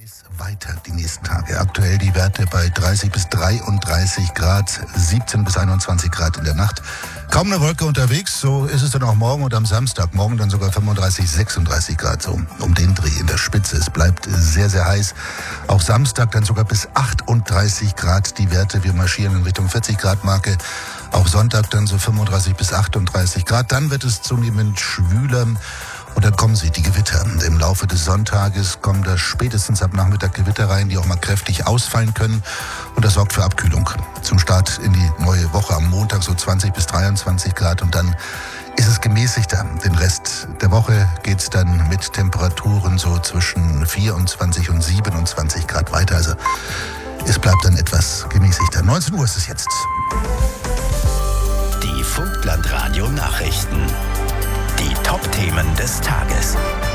heiß weiter die nächsten Tage. Aktuell die Werte bei 30 bis 33 Grad, 17 bis 21 Grad in der Nacht. Kaum eine Wolke unterwegs, so ist es dann auch morgen und am Samstag. Morgen dann sogar 35, 36 Grad, so um den Dreh in der Spitze. Es bleibt sehr, sehr heiß. Auch Samstag dann sogar bis 38 Grad die Werte. Wir marschieren in Richtung 40 Grad Marke. Auch Sonntag dann so 35 bis 38 Grad. Dann wird es zunehmend schwüler. Und dann kommen die Gewitter. Im Laufe des Sonntages kommen da spätestens ab Nachmittag Gewitter rein, die auch mal kräftig ausfallen können. Und das sorgt für Abkühlung. Zum Start in die neue Woche am Montag so 20 bis 23 Grad. Und dann ist es gemäßigter. Den Rest der Woche geht es dann mit Temperaturen so zwischen 24 und 27 Grad weiter. Also es bleibt dann etwas gemäßigter. 19 Uhr ist es jetzt. Die Vogtland-Radio-Nachrichten. Die Top-Themen des Tages.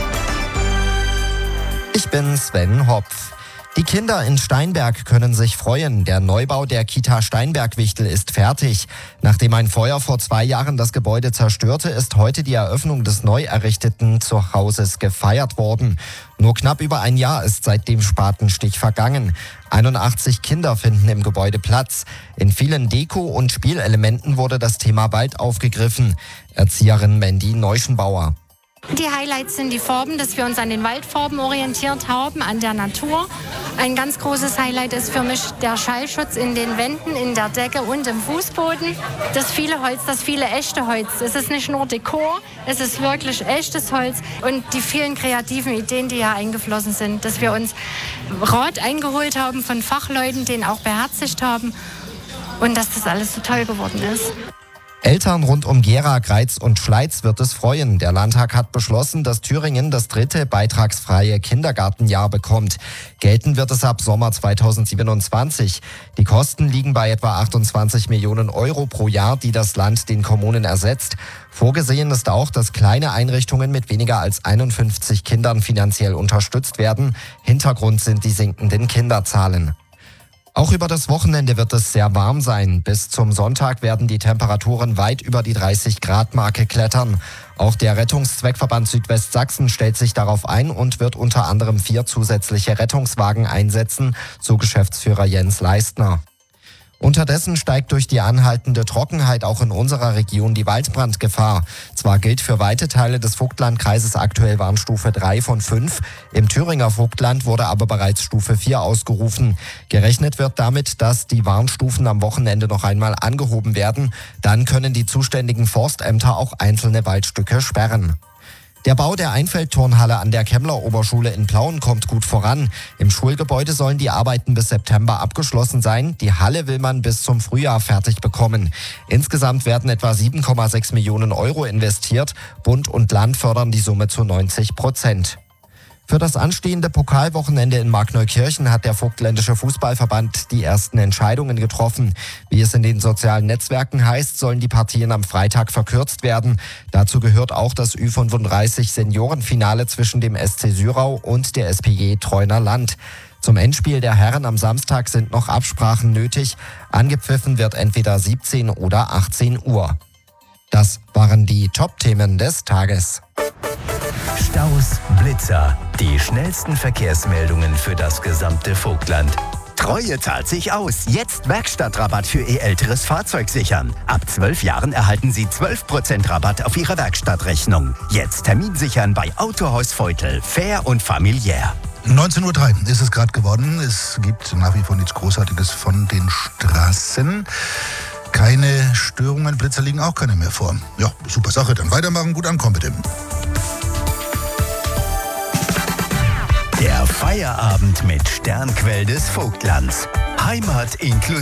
Ich bin Sven Hopf. Die Kinder in Steinberg können sich freuen. Der Neubau der Kita Steinberg-Wichtel ist fertig. Nachdem ein Feuer vor 2 Jahren das Gebäude zerstörte, ist heute die Eröffnung des neu errichteten Zuhauses gefeiert worden. Nur knapp über ein Jahr ist seit dem Spatenstich vergangen. 81 Kinder finden im Gebäude Platz. In vielen Deko- und Spielelementen wurde das Thema Wald aufgegriffen. Erzieherin Mandy Neuschenbauer. Die Highlights sind die Farben, dass wir uns an den Waldfarben orientiert haben, an der Natur. Ein ganz großes Highlight ist für mich der Schallschutz in den Wänden, in der Decke und im Fußboden. Das viele Holz, das viele echte Holz. Es ist nicht nur Dekor, es ist wirklich echtes Holz. Und die vielen kreativen Ideen, die hier eingeflossen sind, dass wir uns Rat eingeholt haben von Fachleuten, den auch beherzigt haben und dass das alles so toll geworden ist. Eltern rund um Gera, Greiz und Schleiz wird es freuen. Der Landtag hat beschlossen, dass Thüringen das 3. beitragsfreie Kindergartenjahr bekommt. Gelten wird es ab Sommer 2027. Die Kosten liegen bei etwa 28 Millionen Euro pro Jahr, die das Land den Kommunen ersetzt. Vorgesehen ist auch, dass kleine Einrichtungen mit weniger als 51 Kindern finanziell unterstützt werden. Hintergrund sind die sinkenden Kinderzahlen. Auch über das Wochenende wird es sehr warm sein. Bis zum Sonntag werden die Temperaturen weit über die 30-Grad-Marke klettern. Auch der Rettungszweckverband Südwestsachsen stellt sich darauf ein und wird unter anderem 4 zusätzliche Rettungswagen einsetzen, so Geschäftsführer Jens Leistner. Unterdessen steigt durch die anhaltende Trockenheit auch in unserer Region die Waldbrandgefahr. Zwar gilt für weite Teile des Vogtlandkreises aktuell Warnstufe 3 von 5, im Thüringer Vogtland wurde aber bereits Stufe 4 ausgerufen. Gerechnet wird damit, dass die Warnstufen am Wochenende noch einmal angehoben werden. Dann können die zuständigen Forstämter auch einzelne Waldstücke sperren. Der Bau der Einfeldturnhalle an der Kemmler-Oberschule in Plauen kommt gut voran. Im Schulgebäude sollen die Arbeiten bis September abgeschlossen sein. Die Halle will man bis zum Frühjahr fertig bekommen. Insgesamt werden etwa 7,6 Millionen Euro investiert. Bund und Land fördern die Summe zu 90%. Für das anstehende Pokalwochenende in Markneukirchen hat der Vogtländische Fußballverband die ersten Entscheidungen getroffen. Wie es in den sozialen Netzwerken heißt, sollen die Partien am Freitag verkürzt werden. Dazu gehört auch das Ü35 Seniorenfinale zwischen dem SC Syrau und der SPG Treuner Land. Zum Endspiel der Herren am Samstag sind noch Absprachen nötig. Angepfiffen wird entweder 17 oder 18 Uhr. Das waren die Top-Themen des Tages. Staus, Blitzer, die schnellsten Verkehrsmeldungen für das gesamte Vogtland. Treue zahlt sich aus. Jetzt Werkstattrabatt für Ihr älteres Fahrzeug sichern. Ab 12 Jahren erhalten Sie 12% Rabatt auf Ihre Werkstattrechnung. Jetzt Termin sichern bei Autohaus Feutel. Fair und familiär. 19:03 Uhr ist es gerade geworden. Es gibt nach wie vor nichts Großartiges von den Straßen. Keine Störungen, Blitzer liegen auch keine mehr vor. Ja, super Sache. Dann weitermachen, gut ankommen bitte. Der Feierabend mit Sternquell des Vogtlands. Heimat inklusive.